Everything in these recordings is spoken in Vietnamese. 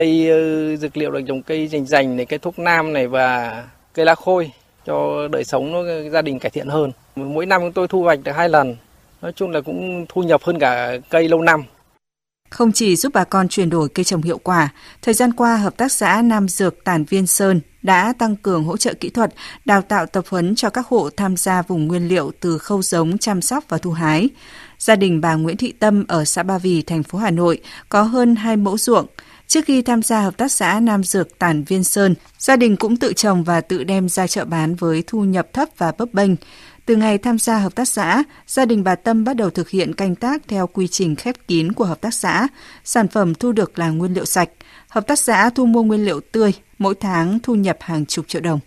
Cây dược liệu được trồng cây rành rành này, cây thuốc nam này và cây lá khôi cho đời sống gia đình cải thiện hơn. Mỗi năm chúng tôi thu hoạch được 2 lần. Nói chung là cũng thu nhập hơn cả cây lâu năm. Không chỉ giúp bà con chuyển đổi cây trồng hiệu quả, thời gian qua Hợp tác xã Nam Dược Tản Viên Sơn đã tăng cường hỗ trợ kỹ thuật, đào tạo tập huấn cho các hộ tham gia vùng nguyên liệu từ khâu giống, chăm sóc và thu hái. Gia đình bà Nguyễn Thị Tâm ở xã Ba Vì, thành phố Hà Nội có hơn 2 mẫu ruộng. Trước khi tham gia Hợp tác xã Nam Dược Tản Viên Sơn, gia đình cũng tự trồng và tự đem ra chợ bán với thu nhập thấp và bấp bênh. Từ ngày tham gia hợp tác xã, gia đình bà Tâm bắt đầu thực hiện canh tác theo quy trình khép kín của hợp tác xã. Sản phẩm thu được là nguyên liệu sạch. Hợp tác xã thu mua nguyên liệu tươi, mỗi tháng thu nhập hàng chục triệu đồng.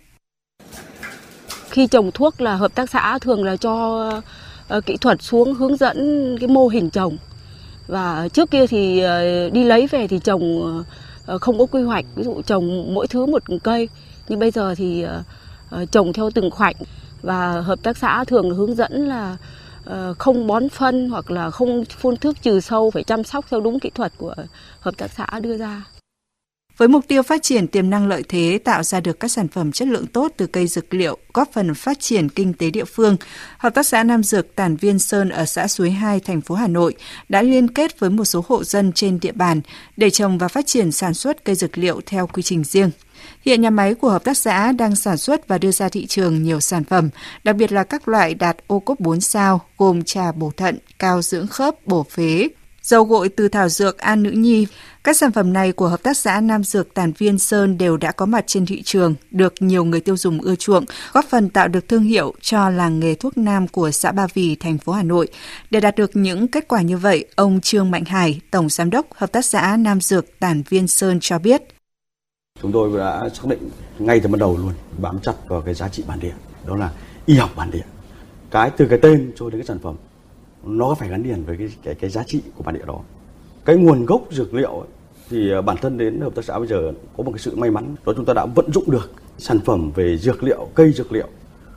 Khi trồng thuốc là hợp tác xã thường là cho kỹ thuật xuống hướng dẫn cái mô hình trồng. Và trước kia thì đi lấy về thì trồng không có quy hoạch, ví dụ trồng mỗi thứ một cây. Nhưng bây giờ thì trồng theo từng khoảnh. Và hợp tác xã thường hướng dẫn là không bón phân hoặc là không phun thuốc trừ sâu, phải chăm sóc theo đúng kỹ thuật của hợp tác xã đưa ra. Với mục tiêu phát triển tiềm năng lợi thế, tạo ra được các sản phẩm chất lượng tốt từ cây dược liệu, góp phần phát triển kinh tế địa phương, Hợp tác xã Nam Dược Tản Viên Sơn ở xã Suối 2, thành phố Hà Nội đã liên kết với một số hộ dân trên địa bàn để trồng và phát triển sản xuất cây dược liệu theo quy trình riêng. Hiện nhà máy của hợp tác xã đang sản xuất và đưa ra thị trường nhiều sản phẩm, đặc biệt là các loại đạt ô cốp 4 sao, gồm trà bổ thận, cao dưỡng khớp, bổ phế, dầu gội từ thảo dược An Nữ Nhi. Các sản phẩm này của hợp tác xã Nam Dược Tản Viên Sơn đều đã có mặt trên thị trường, được nhiều người tiêu dùng ưa chuộng, góp phần tạo được thương hiệu cho làng nghề thuốc nam của xã Ba Vì, thành phố Hà Nội. Để đạt được những kết quả như vậy, ông Trương Mạnh Hải, Tổng Giám đốc Hợp tác xã Nam Dược Tản Viên Sơn cho biết. Chúng tôi đã xác định ngay từ ban đầu luôn, bám chặt vào cái giá trị bản địa, đó là y học bản địa. Từ cái tên cho đến cái sản phẩm, nó phải gắn liền với cái giá trị của bản địa đó. Cái nguồn gốc dược liệu ấy, thì bản thân đến hợp tác xã bây giờ có một cái sự may mắn, đó chúng ta đã vận dụng được sản phẩm về dược liệu, cây dược liệu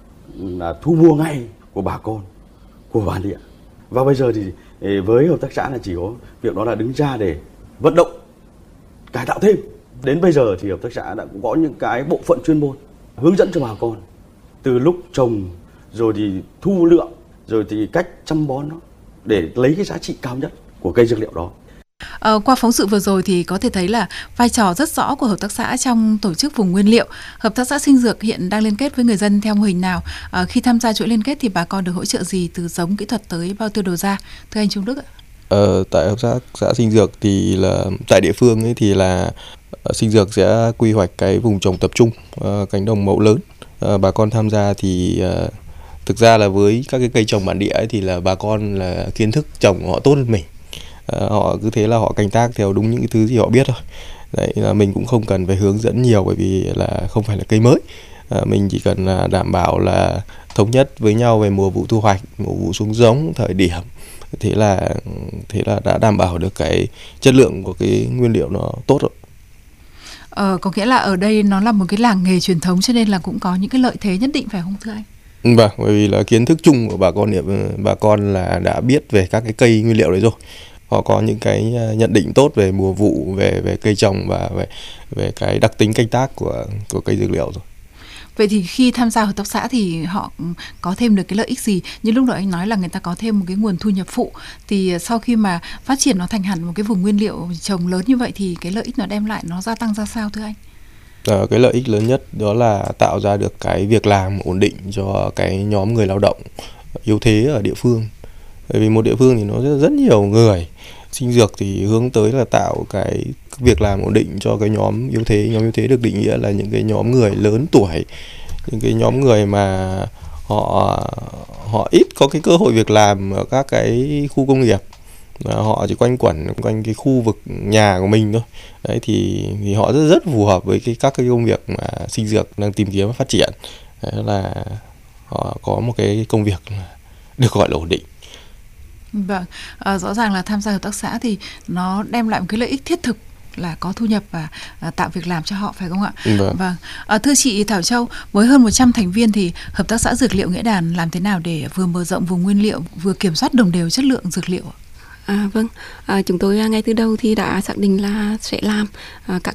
là thu mua ngay của bà con, của bản địa. Và bây giờ thì với hợp tác xã là chỉ có việc đó là đứng ra để vận động, cải tạo thêm. Đến bây giờ thì hợp tác xã đã cũng có những cái bộ phận chuyên môn hướng dẫn cho bà con từ lúc trồng, rồi thì thu lượng, rồi thì cách chăm bón nó để lấy cái giá trị cao nhất của cây dược liệu đó. Qua phóng sự vừa rồi thì có thể thấy là vai trò rất rõ của hợp tác xã trong tổ chức vùng nguyên liệu. Hợp tác xã Sinh Dược hiện đang liên kết với người dân theo mô hình nào? Khi tham gia chuỗi liên kết thì bà con được hỗ trợ gì từ giống, kỹ thuật tới bao tiêu đầu ra? Thưa anh Trung Đức ạ. Tại hợp tác xã Sinh Dược thì là tại địa phương ấy thì là Sinh Dược sẽ quy hoạch cái vùng trồng tập trung, cánh đồng mẫu lớn. Bà con tham gia thì thực ra là với các cái cây trồng bản địa ấy thì là bà con là kiến thức trồng của họ tốt hơn mình. Họ cứ thế là họ canh tác theo đúng những cái thứ gì họ biết thôi. Đấy là mình cũng không cần phải hướng dẫn nhiều, bởi vì là không phải là cây mới. Mình chỉ cần là đảm bảo là thống nhất với nhau về mùa vụ thu hoạch, mùa vụ xuống giống, thời điểm. Thế là đã đảm bảo được cái chất lượng của cái nguyên liệu nó tốt rồi. Có nghĩa là ở đây nó là một cái làng nghề truyền thống, cho nên là cũng có những cái lợi thế nhất định, phải không thưa anh? Vâng, bởi vì là kiến thức chung của bà con là đã biết về các cái cây nguyên liệu đấy rồi. Họ có những cái nhận định tốt về mùa vụ, về cây trồng và về cái đặc tính canh tác của cây dược liệu rồi. Vậy thì khi tham gia hợp tác xã thì họ có thêm được cái lợi ích gì? Như lúc đó anh nói là người ta có thêm một cái nguồn thu nhập phụ. Thì sau khi mà phát triển nó thành hẳn một cái vùng nguyên liệu trồng lớn như vậy thì cái lợi ích nó đem lại nó gia tăng ra sao thưa anh? Cái lợi ích lớn nhất đó là tạo ra được cái việc làm ổn định cho cái nhóm người lao động yếu thế ở địa phương. Bởi vì một địa phương thì nó rất nhiều người. Sinh Dược thì hướng tới là tạo cái việc làm ổn định cho cái nhóm yếu thế. Nhóm yếu thế được định nghĩa là những cái nhóm người lớn tuổi, những cái nhóm người mà họ ít có cái cơ hội việc làm ở các cái khu công nghiệp. Họ chỉ quanh quẩn quanh cái khu vực nhà của mình thôi. Đấy thì họ rất phù hợp với các cái công việc mà Sinh Dược đang tìm kiếm và phát triển. Đấy là họ có một cái công việc được gọi là ổn định. Vâng, rõ ràng là tham gia hợp tác xã thì nó đem lại một cái lợi ích thiết thực là có thu nhập và tạo việc làm cho họ, phải không ạ? Vâng. Thưa chị Thảo Châu, với hơn 100 thành viên thì hợp tác xã Dược liệu Nghĩa Đàn làm thế nào để vừa mở rộng vùng nguyên liệu, vừa kiểm soát đồng đều chất lượng dược liệu? Vâng, chúng tôi ngay từ đầu thì đã xác định là sẽ làm các